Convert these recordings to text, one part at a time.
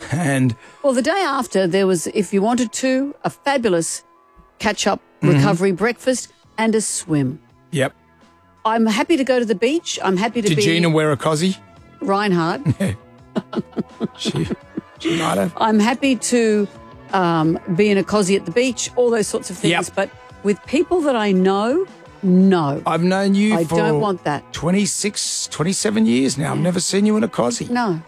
And Well, the day after, there was, if you wanted to, a fabulous catch-up recovery breakfast and a swim. yep. I'm happy to go to the beach. I'm happy to Did be Gina wear a cossie? Reinhardt. She might have. I'm happy to be in a cosy at the beach, all those sorts of things. Yep. But with people that I know, no. I've known you I for don't want that. 26, 27 years now. I've never seen you in a cossie. No.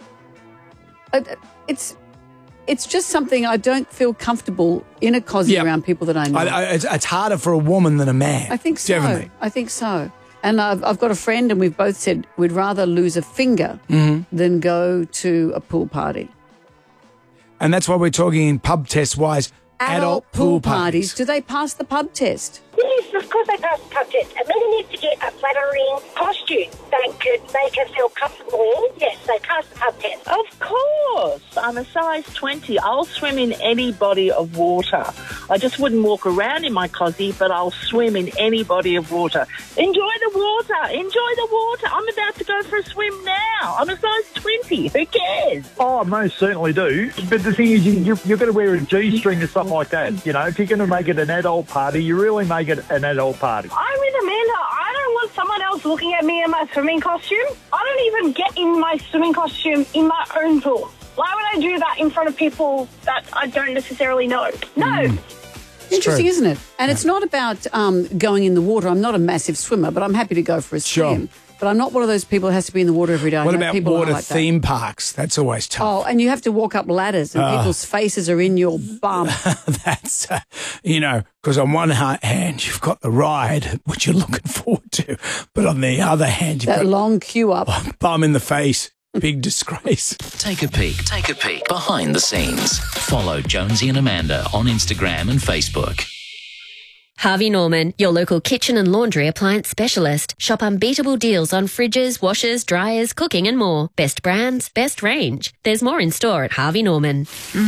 It's just something I don't feel comfortable in a cosy Yep. around people that I know. It's harder for a woman than a man. I think so. Definitely. I think so. And I've got a friend, and we've both said we'd rather lose a finger than go to a pool party. And that's why we're talking in pub test wise. Adult pool parties. Do they pass the pub test? Yes, of course they pass the pub test. And we need to get a flattering costume that could make her feel comfortable in. Yes, they pass the pub test. Of course. I'm a size 20. I'll swim in any body of water. I just wouldn't walk around in my cossie, but I'll swim in any body of water. Enjoy the water. Enjoy the water. I'm about to go for a swim now. I'm a size 20. Who cares? Oh, I most certainly do. But the thing is, you're going to wear a G-string or something like that. You know, if you're going to make it an adult party, you really make it an adult party. I'm with Amanda. I don't want someone else looking at me in my swimming costume. I don't even get in my swimming costume in my own pool. Why would I do that in front of people that I don't necessarily know? No. Interesting, isn't it? And it's not about going in the water. I'm not a massive swimmer, but I'm happy to go for a swim. But I'm not one of those people who has to be in the water every day. What about water like theme parks? That's always tough. Oh, and you have to walk up ladders and people's faces are in your bum. That's, because on one hand, you've got the ride, which you're looking forward to. But on the other hand, you've That got long queue up. bum in the face. Big disgrace. Take a peek behind the scenes. Follow Jonesy and Amanda on Instagram and Facebook. Harvey Norman, your local kitchen and laundry appliance specialist. Shop unbeatable deals on fridges, washers, dryers, cooking and more. Best brands, best range. There's more in store at Harvey Norman.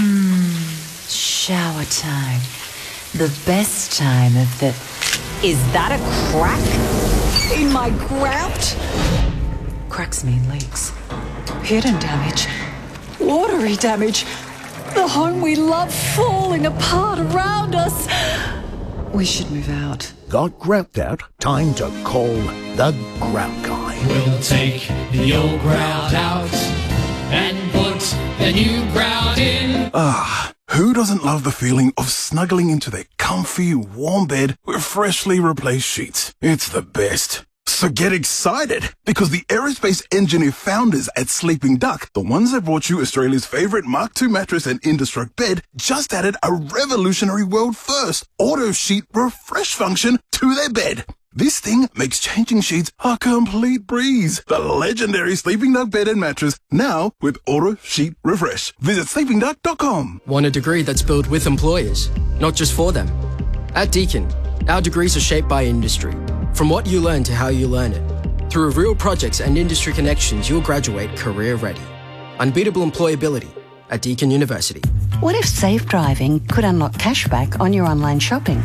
Shower time. The best time of the... Is that a crack in my grout? Cracks mean leaks. Hidden damage. Watery damage. The home we love falling apart around us. We should move out. Got grout out? Time to call the Grout Guy. We'll take the old grout out and put the new grout in. Who doesn't love the feeling of snuggling into their comfy, warm bed with freshly replaced sheets? It's the best. So get excited, because the aerospace engineer founders at Sleeping Duck, the ones that brought you Australia's favourite Mark II mattress and Indestruct bed, just added a revolutionary world first auto sheet refresh function to their bed. This thing makes changing sheets a complete breeze. The legendary Sleeping Duck bed and mattress, now with auto sheet refresh. Visit sleepingduck.com. Want a degree that's built with employers, not just for them? At Deakin, our degrees are shaped by industry. From what you learn to how you learn it. Through real projects and industry connections, you'll graduate career ready. Unbeatable employability at Deakin University. What if safe driving could unlock cashback on your online shopping?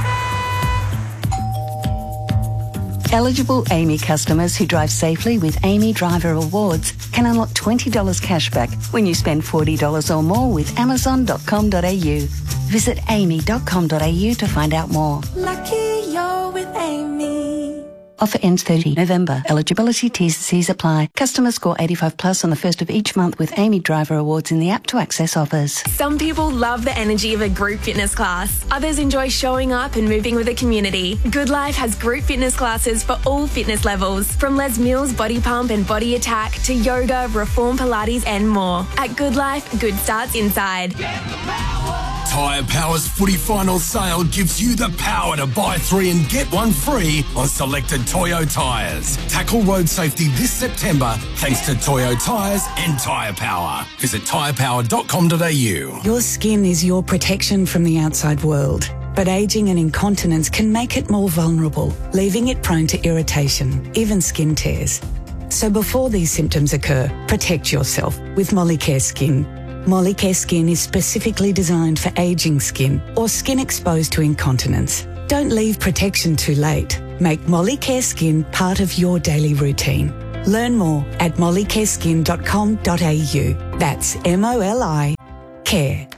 Eligible AAMI customers who drive safely with AAMI Driver Awards can unlock $20 cashback when you spend $40 or more with Amazon.com.au. Visit aami.com.au to find out more. Lucky you're with Amy. Offer ends 30 November. Eligibility T's and C's apply. Customers score 85 plus on the first of each month with AAMI Driver Awards in the app to access offers. Some people love the energy of a group fitness class. Others enjoy showing up and moving with a community. Good Life has group fitness classes for all fitness levels, from Les Mills Body Pump and Body Attack to yoga, Reform Pilates and more. At Good Life, good starts inside. Tyre Power's footy final sale gives you the power to buy 3 and get 1 free on selected Toyo tyres. Tackle road safety this September thanks to Toyo tyres and Tyre Power. Visit tyrepower.com.au. Your skin is your protection from the outside world, but ageing and incontinence can make it more vulnerable, leaving it prone to irritation, even skin tears. So before these symptoms occur, protect yourself with Molicare Skin. Molicare Skin is specifically designed for ageing skin or skin exposed to incontinence. Don't leave protection too late. Make Molicare Skin part of your daily routine. Learn more at mollicareskin.com.au. That's Care.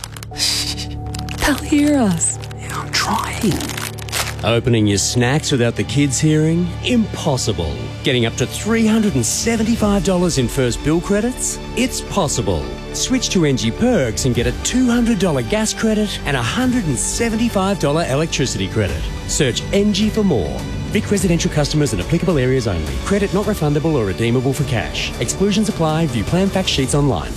They'll hear us. Yeah, I'm trying. Opening your snacks without the kids hearing? Impossible. Getting up to $375 in first bill credits? It's possible. Switch to NG Perks and get a $200 gas credit and a $175 electricity credit. Search NG for more. Vic residential customers in applicable areas only. Credit not refundable or redeemable for cash. Exclusions apply. View plan fact sheets online.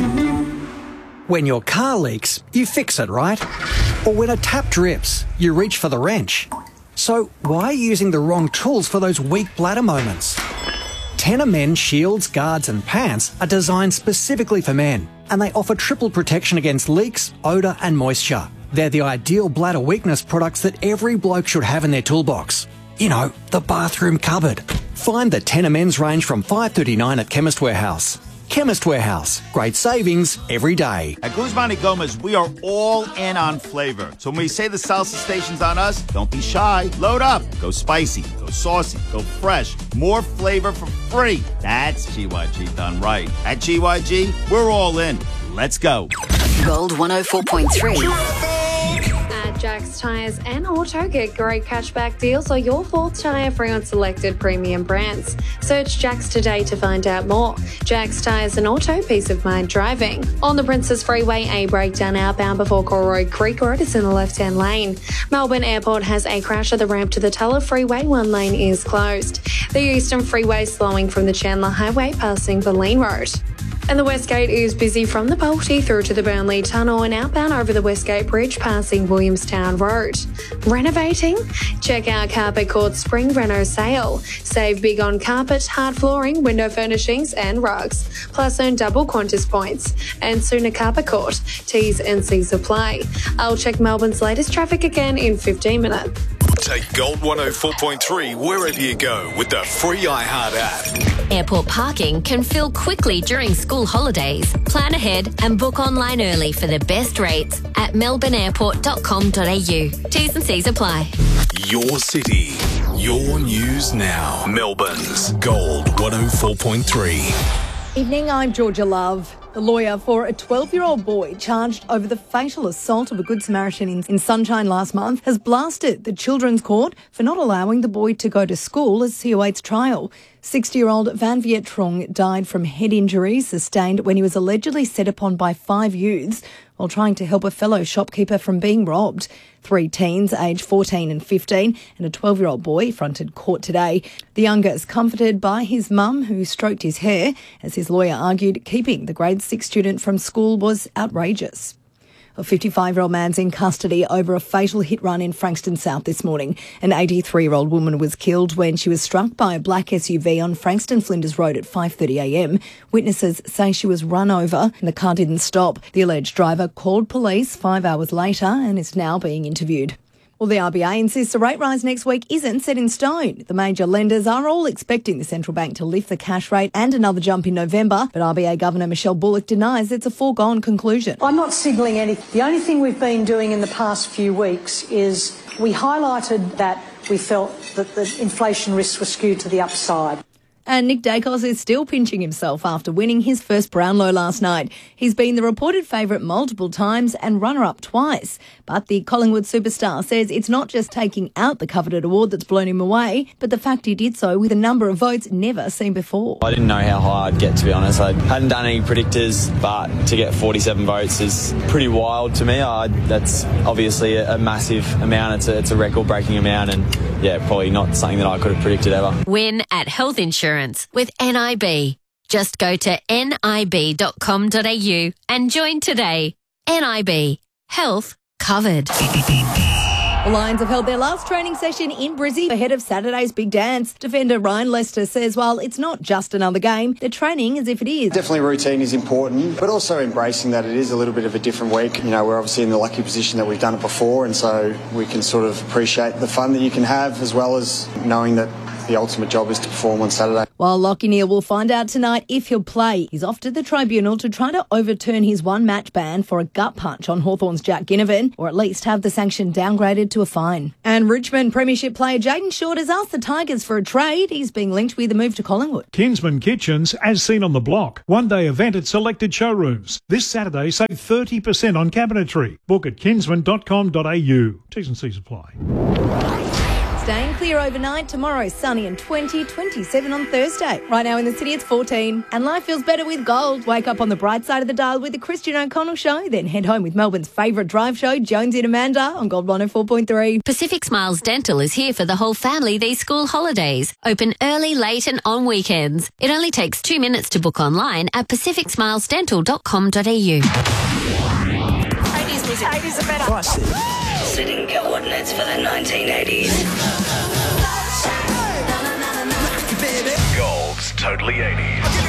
When your car leaks, you fix it, right? Or when a tap drips, you reach for the wrench. So why are you using the wrong tools for those weak bladder moments? Tenor Men shields, guards and pants are designed specifically for men, and they offer triple protection against leaks, odour and moisture. They're the ideal bladder weakness products that every bloke should have in their toolbox. You know, the bathroom cupboard. Find the Tenor Men's range from $5.39 at Chemist Warehouse. Chemist Warehouse. Great savings every day. At Guzman y Gomez, we are all in on flavor. So when we say the salsa station's on us, don't be shy. Load up. Go spicy. Go saucy. Go fresh. More flavor for free. That's GYG done right. At GYG, we're all in. Let's go. Gold 104.3. Jack's Tyres and Auto get great cashback deals on your fourth tyre free on selected premium brands. Search Jack's today to find out more. Jack's Tyres and Auto, peace of mind driving. On the Princess Freeway, a breakdown outbound before Corroy Creek Road is in the left-hand lane. Melbourne Airport has a crash at the ramp to the Tulla Freeway. One lane is closed. The Eastern Freeway slowing from the Chandler Highway passing Verleen Road. And the Westgate is busy from the Balti through to the Burnley Tunnel and outbound over the Westgate Bridge passing Williamstown Road. Renovating? Check out Carpet Court's Spring Reno sale. Save big on carpet, hard flooring, window furnishings and rugs. Plus earn double Qantas points. And sooner Carpet Court. T's and C's apply. I'll check Melbourne's latest traffic again in 15 minutes. Take Gold 104.3 wherever you go with the free iHeart app. Airport parking can fill quickly during school holidays. Plan ahead and book online early for the best rates at melbourneairport.com.au. T's and C's apply. Your city, your news now. Melbourne's Gold 104.3. Evening, I'm Georgia Love. The lawyer for a 12-year-old boy charged over the fatal assault of a Good Samaritan in Sunshine last month has blasted the Children's Court for not allowing the boy to go to school as he awaits trial. 60-year-old Van Viet Trong died from head injuries sustained when he was allegedly set upon by 5 youths while trying to help a fellow shopkeeper from being robbed. 3 teens, aged 14 and 15, and a 12-year-old boy fronted court today. The younger is comforted by his mum, who stroked his hair, as his lawyer argued keeping the grade 6 student from school was outrageous. A 55-year-old man's in custody over a fatal hit run in Frankston South this morning. An 83-year-old woman was killed when she was struck by a black SUV on Frankston Flinders Road at 5:30am. Witnesses say she was run over and the car didn't stop. The alleged driver called police 5 hours later and is now being interviewed. Well, the RBA insists a rate rise next week isn't set in stone. The major lenders are all expecting the central bank to lift the cash rate and another jump in November, but RBA Governor Michelle Bullock denies it's a foregone conclusion. I'm not signalling anything. The only thing we've been doing in the past few weeks is we highlighted that we felt that the inflation risks were skewed to the upside. And Nick Dacos is still pinching himself after winning his first Brownlow last night. He's been the reported favourite multiple times and runner-up twice. But the Collingwood superstar says it's not just taking out the coveted award that's blown him away, but the fact he did so with a number of votes never seen before. I didn't know how high I'd get, to be honest. I hadn't done any predictors, but to get 47 votes is pretty wild to me. That's obviously a massive amount. It's a record-breaking amount, and yeah, probably not something that I could have predicted ever. Win at health insurance with NIB. Just go to nib.com.au and join today. NIB. Health covered. The Lions have held their last training session in Brizzy ahead of Saturday's big dance. Defender Ryan Lester says while it's not just another game, they're training as if it is. Definitely routine is important, but also embracing that it is a little bit of a different week. You know, we're obviously in the lucky position that we've done it before, and so we can sort of appreciate the fun that you can have as well as knowing that the ultimate job is to perform on Saturday. While Lachie Neale will find out tonight if he'll play. He's off to the tribunal to try to overturn his one-match ban for a gut punch on Hawthorn's Jack Ginnivan, or at least have the sanction downgraded to a fine. And Richmond Premiership player Jaden Short has asked the Tigers for a trade. He's being linked with a move to Collingwood. Kinsman Kitchens, as seen on the block. One-day event at selected showrooms. This Saturday, save 30% on cabinetry. Book at kinsman.com.au. T's and C's apply. Staying clear overnight. Tomorrow, sunny and 27 on Thursday. Right now in the city, it's 14. And life feels better with gold. Wake up on the bright side of the dial with the Christian O'Connell Show. Then head home with Melbourne's favourite drive show, Jonesy and Amanda, on Gold 104.3. Pacific Smiles Dental is here for the whole family these school holidays. Open early, late and on weekends. It only takes 2 minutes to book online at pacificsmilesdental.com.au. 80s music. 80s are better. Classic. Setting coordinates for the 1980s. Gold's Totally 80s.